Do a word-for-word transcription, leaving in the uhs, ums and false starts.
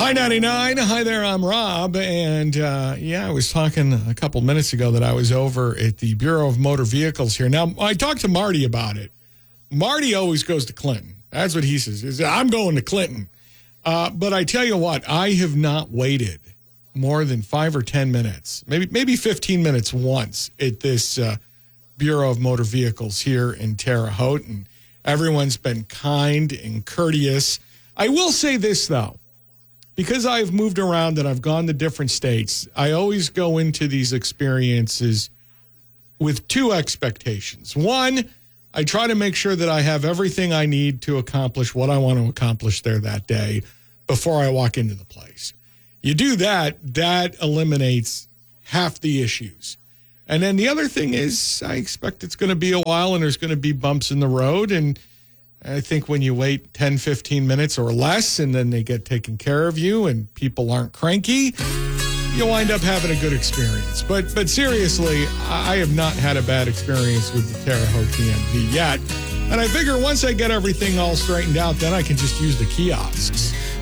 Y ninety-nine, hi there, I'm Rob, and uh, yeah, I was talking a couple minutes ago that I was over at the Bureau of Motor Vehicles here. Now, I talked to Marty about it. Marty always goes to Clinton. That's what he says. He says, I'm going to Clinton. Uh, but I tell you what, I have not waited more than five or ten minutes, maybe maybe fifteen minutes once at this uh, Bureau of Motor Vehicles here in Terre Haute, and everyone's been kind and courteous. I will say this, though. Because I've moved around and I've gone to different states, I always go into these experiences with two expectations. One, I try to make sure that I have everything I need to accomplish what I want to accomplish there that day before I walk into the place. You do that, that eliminates half the issues. And then the other thing is I expect it's going to be a while and there's going to be bumps in the road, and I think when you wait ten, fifteen minutes or less and then they get taken care of you and people aren't cranky, you'll wind up having a good experience. But but seriously, I have not had a bad experience with the Terre Haute D M V yet. And I figure once I get everything all straightened out, then I can just use the kiosks.